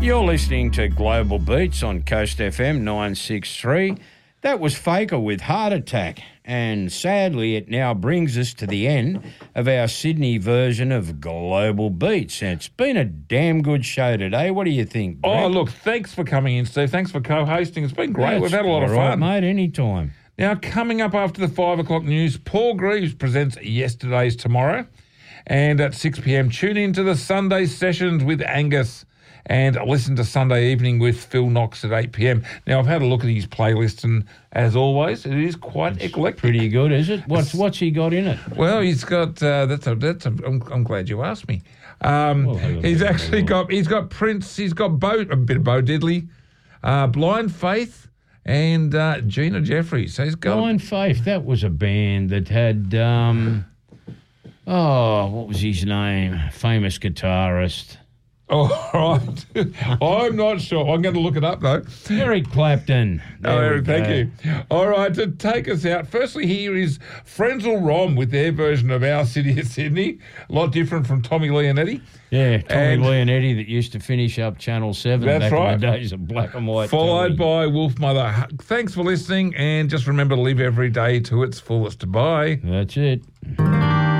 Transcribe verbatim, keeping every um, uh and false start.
You're listening to Global Beats on Coast F M nine sixty-three. That was Faker with Heart Attack. And sadly, it now brings us to the end of our Sydney version of Global Beats. And it's been a damn good show today. What do you think, Brett? Oh, look, thanks for coming in, Steve. Thanks for co-hosting. It's been great. That's We've had a lot of all right, fun. mate, anytime. Now, coming up after the five o'clock news, Paul Greaves presents Yesterday's Tomorrow. And at six p.m, tune in to the Sunday sessions with Angus and listen to Sunday Evening with Phil Knox at eight p.m. Now, I've had a look at his playlist, and as always, it is quite It's eclectic. pretty good, is it? What's what's he got in it? Well, he's got. Uh, that's a. That's a. I'm, I'm glad you asked me. Um, Well, hang on, he's hang on, actually hang on. got. He's got Prince. He's got Bo, a bit of Bo Diddley, uh, Blind Faith, and uh, Gina Jeffries. So he's got. Blind Faith, that was a band that had, um, oh, what was his name? Famous guitarist. Oh, all right. I'm not sure. I'm going to look it up though. Eric Clapton. Oh, There we Eric, thank go. you. All right, to take us out, firstly, here is Frenzal Rom with their version of Our City of Sydney. A lot different from Tommy Leonetti. Yeah, Tommy And- Leonetti that used to finish up Channel seven That's back right. in the days of black and white. Followed telly. by Wolf Mother. Thanks for listening, and just remember to live every day to its fullest. Bye. That's it.